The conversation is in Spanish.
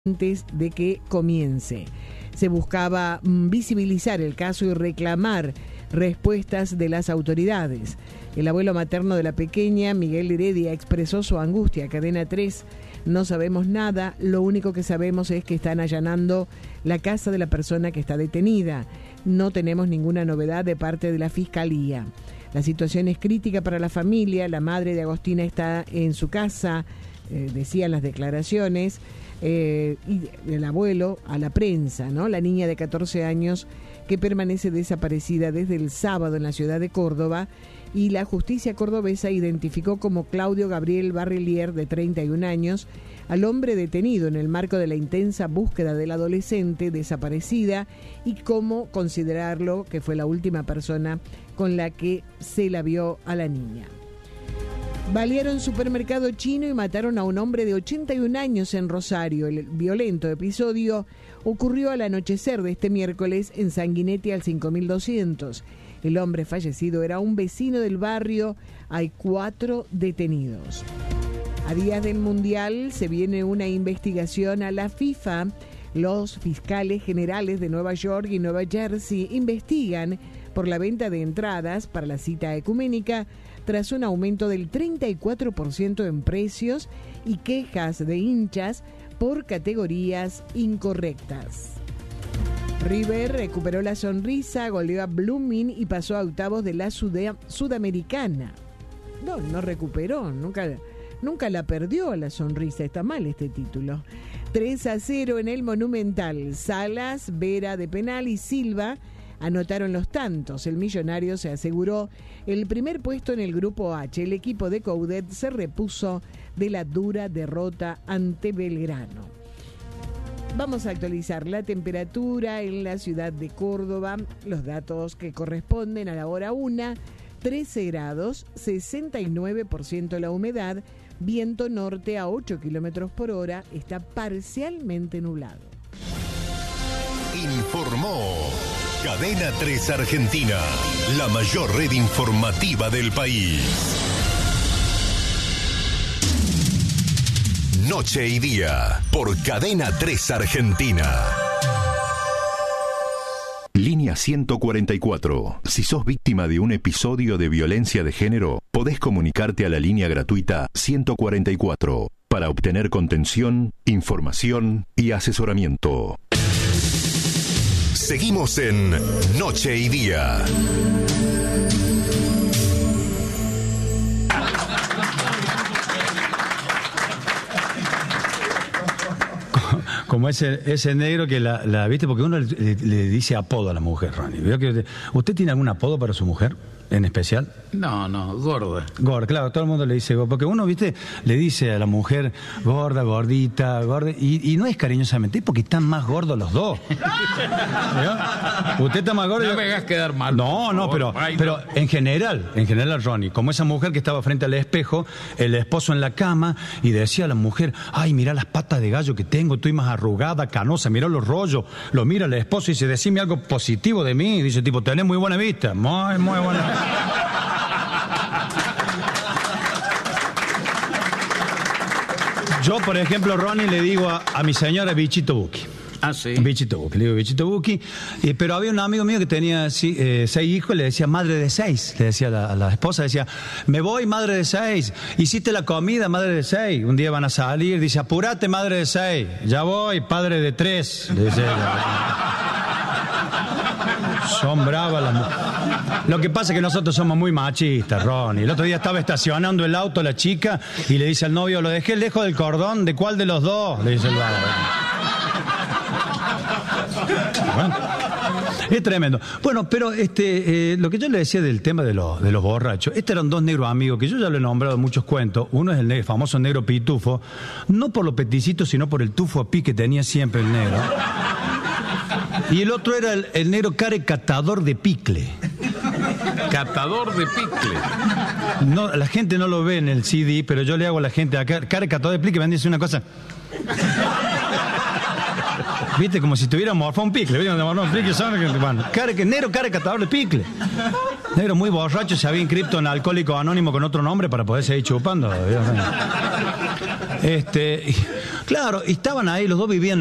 antes de que comience. Se buscaba visibilizar el caso y reclamar respuestas de las autoridades. El abuelo materno de la pequeña, Miguel Heredia, expresó su angustia. Cadena 3, no sabemos nada, lo único que sabemos es que están allanando la casa de la persona que está detenida. No tenemos ninguna novedad de parte de la Fiscalía. La situación es crítica para la familia, la madre de Agostina está en su casa, decían las declaraciones, y el abuelo a la prensa, ¿no? La niña de 14 años que permanece desaparecida desde el sábado en la ciudad de Córdoba, y la justicia cordobesa identificó como Claudio Gabriel Barrelier, de 31 años, al hombre detenido en el marco de la intensa búsqueda del adolescente desaparecida y cómo considerarlo que fue la última persona con la que se la vio a la niña. Balearon supermercado chino y mataron a un hombre de 81 años en Rosario. El violento episodio ocurrió al anochecer de este miércoles en Sanguinetti al 5200. El hombre fallecido era un vecino del barrio. Hay 4 detenidos. A días del Mundial se viene una investigación a la FIFA. Los fiscales generales de Nueva York y Nueva Jersey investigan por la venta de entradas para la cita ecuménica tras un aumento del 34% en precios y quejas de hinchas por categorías incorrectas. River recuperó la sonrisa, goleó a Blooming y pasó a octavos de la Sudamericana. No recuperó, nunca la perdió la sonrisa, está mal este título. 3-0 en el Monumental. Salas, Vera de penal y Silva anotaron los tantos. El Millonario se aseguró el primer puesto en el Grupo H. El equipo de Coudet se repuso de la dura derrota ante Belgrano. Vamos a actualizar la temperatura en la ciudad de Córdoba. Los datos que corresponden a la hora 1, 13 grados, 69% la humedad, viento norte a 8 kilómetros por hora, está parcialmente nublado. Informó Cadena 3 Argentina, la mayor red informativa del país. Noche y día, por Cadena 3 Argentina. Línea 144. Si sos víctima de un episodio de violencia de género, podés comunicarte a la línea gratuita 144 para obtener contención, información y asesoramiento. Seguimos en Noche y Día. Como ese negro que la viste, porque uno le dice apodo a la mujer, Ronnie. ¿Usted tiene algún apodo para su mujer en especial? No, gorda. Gorda, claro, todo el mundo le dice gorda, porque uno, viste, le dice a la mujer gorda, gordita, gorda, y no es cariñosamente, es porque están más gordos los dos. Usted está más gordo. No me hagas quedar mal. No, pero en general, Ronnie, como esa mujer que estaba frente al espejo, el esposo en la cama, y decía a la mujer, ay, mirá las patas de gallo que tengo, estoy más arrugada, canosa, mirá los rollos, lo mira el esposo y dice, decime algo positivo de mí, y dice, tipo, tenés muy buena vista, muy buena vista. Yo, por ejemplo, Ronnie, le digo a mi señora Bichito Buki. Ah, sí. Bichito Buki, le digo Bichito Buki. Pero había un amigo mío que tenía 6 hijos, le decía madre de 6. Le decía a la esposa, decía, me voy, madre de 6. Hiciste la comida, madre de 6. Un día van a salir, dice, apurate, madre de 6. Ya voy, padre de 3. Le dice, son bravas las mujeres. Lo que pasa es que nosotros somos muy machistas, Ronnie. El otro día estaba estacionando el auto la chica y le dice al novio, lo dejé lejos del cordón, ¿de cuál de los dos? Le dice el vago. Bueno, es tremendo. Bueno, pero lo que yo le decía del tema de los borrachos, eran 2 negros amigos que yo ya lo he nombrado en muchos cuentos. Uno es el famoso negro pitufo, no por los peticitos, sino por el tufo a pi que tenía siempre el negro. Y el otro era el negro catador de picle. Catador de picle. No, la gente no lo ve en el CD, pero yo le hago a la gente acá, catador de picle, me dice una cosa. Viste, como si tuviera morfado un picle. ¿Viste? Bueno, negro cara de catador de picle. Negro muy borracho, se había inscrito en Alcohólico Anónimo con otro nombre para poder seguir chupando. Claro, y estaban ahí, los dos vivían